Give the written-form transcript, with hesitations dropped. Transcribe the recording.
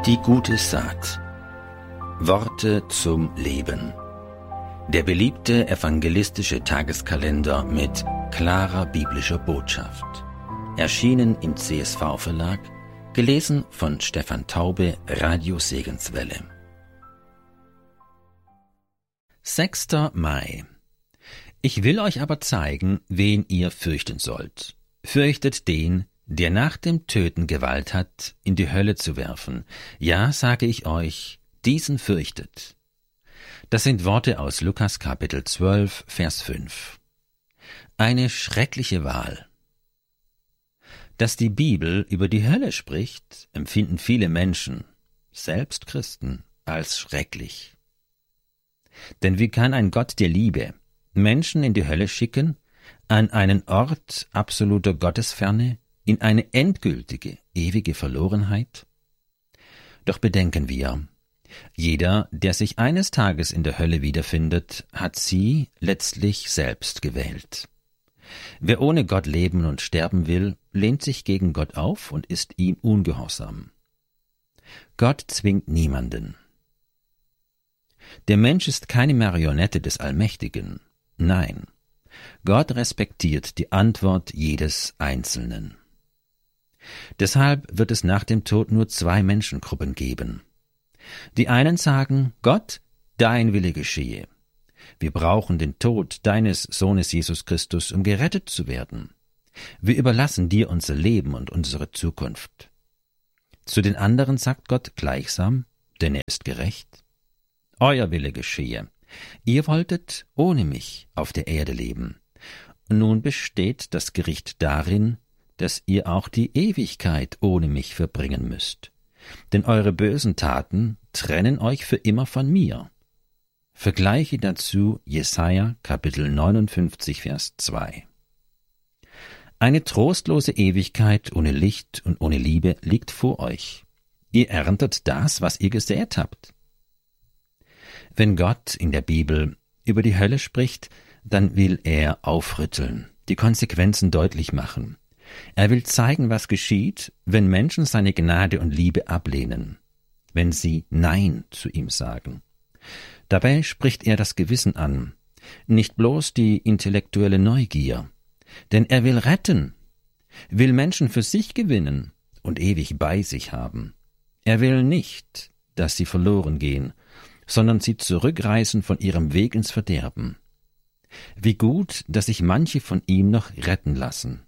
Die gute Saat. Worte zum Leben. Der beliebte evangelistische Tageskalender mit klarer biblischer Botschaft. Erschienen im CSV-Verlag, gelesen von Stefan Taube, Radio Segenswelle. 6. Mai. Ich will euch aber zeigen, wen ihr fürchten sollt. Fürchtet den, der nach dem Töten Gewalt hat, in die Hölle zu werfen. Ja, sage ich euch, diesen fürchtet. Das sind Worte aus Lukas Kapitel 12, Vers 5. Eine schreckliche Wahl. Dass die Bibel über die Hölle spricht, empfinden viele Menschen, selbst Christen, als schrecklich. Denn wie kann ein Gott der Liebe Menschen in die Hölle schicken, an einen Ort absoluter Gottesferne, in eine endgültige, ewige Verlorenheit? Doch bedenken wir, jeder, der sich eines Tages in der Hölle wiederfindet, hat sie letztlich selbst gewählt. Wer ohne Gott leben und sterben will, lehnt sich gegen Gott auf und ist ihm ungehorsam. Gott zwingt niemanden. Der Mensch ist keine Marionette des Allmächtigen. Nein, Gott respektiert die Antwort jedes Einzelnen. Deshalb wird es nach dem Tod nur zwei Menschengruppen geben. Die einen sagen, Gott, dein Wille geschehe. Wir brauchen den Tod deines Sohnes Jesus Christus, um gerettet zu werden. Wir überlassen dir unser Leben und unsere Zukunft. Zu den anderen sagt Gott gleichsam, denn er ist gerecht. Euer Wille geschehe. Ihr wolltet ohne mich auf der Erde leben. Nun besteht das Gericht darin, dass ihr auch die Ewigkeit ohne mich verbringen müsst. Denn eure bösen Taten trennen euch für immer von mir. Vergleiche dazu Jesaja Kapitel 59, Vers 2. Eine trostlose Ewigkeit ohne Licht und ohne Liebe liegt vor euch. Ihr erntet das, was ihr gesät habt. Wenn Gott in der Bibel über die Hölle spricht, dann will er aufrütteln, die Konsequenzen deutlich machen. Er will zeigen, was geschieht, wenn Menschen seine Gnade und Liebe ablehnen, wenn sie Nein zu ihm sagen. Dabei spricht er das Gewissen an, nicht bloß die intellektuelle Neugier, denn er will retten, will Menschen für sich gewinnen und ewig bei sich haben. Er will nicht, dass sie verloren gehen, sondern sie zurückreißen von ihrem Weg ins Verderben. Wie gut, dass sich manche von ihm noch retten lassen.